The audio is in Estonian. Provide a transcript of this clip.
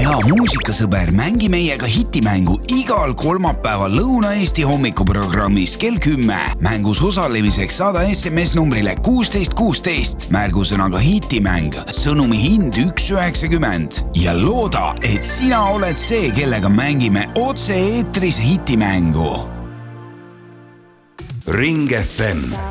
hea muusikasõber, mängi meiega hitimängu igal kolmapäeval Lõuna-Eesti hommikuprogrammis kell 10. Mängus osalemiseks saada SMS numbrile 1616. Märgusõnaga hitimäng. Sõnumi hind 1,90. Ja looda, et sina oled see, kellega mängime otse eetris hitimängu. Ring FM